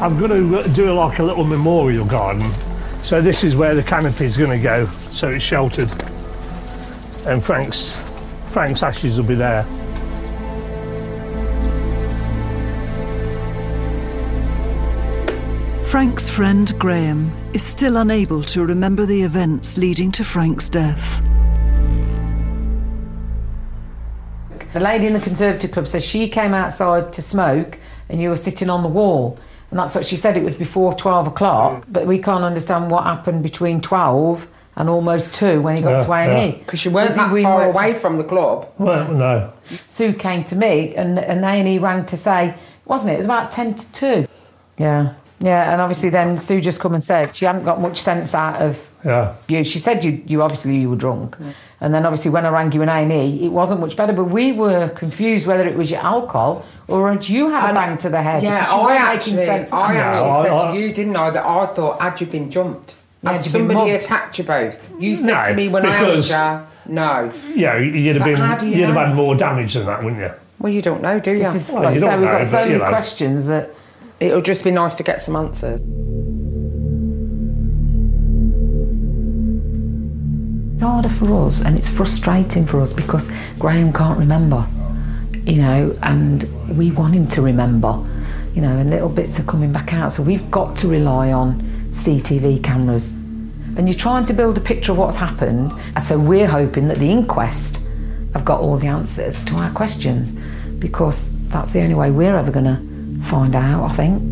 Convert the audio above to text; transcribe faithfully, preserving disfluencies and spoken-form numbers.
I'm going to do like a little memorial garden. So this is where the canopy is going to go, so it's sheltered. And Frank's, Frank's ashes will be there. Frank's friend Graham is still unable to remember the events leading to Frank's death. The lady in the Conservative Club says she came outside to smoke and you were sitting on the wall. And that's what she said, it was before twelve o'clock, but we can't understand what happened between twelve and almost two when he got yeah, to A and E. Because she weren't that we far away from the club. Well, no. Sue came to me and, and A and E rang to say, wasn't it? It was about ten to two. Yeah. Yeah, and obviously then Sue just come and said she hadn't got much sense out of yeah. you. She said you, you obviously you were drunk. Yeah. And then obviously when I rang you in A and E, it wasn't much better, but we were confused whether it was your alcohol or had you had a bang to the head. Yeah, I actually, I actually no, said I, to you, didn't I, that I thought, had you been jumped? Yeah, had somebody attacked you both? You said no, to me when because, I asked you, no. Yeah, you'd have but been, you you'd know? have had more damage than that, wouldn't you? Well, you don't know, do you? This is, well, like you say, don't we've know, got so but, many you know. questions that... It'll just be nice to get some answers. It's harder for us and it's frustrating for us because Graham can't remember, you know, and we want him to remember, you know, and little bits are coming back out. So we've got to rely on C C T V cameras. And you're trying to build a picture of what's happened. And so we're hoping that the inquest have got all the answers to our questions because that's the only way we're ever going to find out, I think.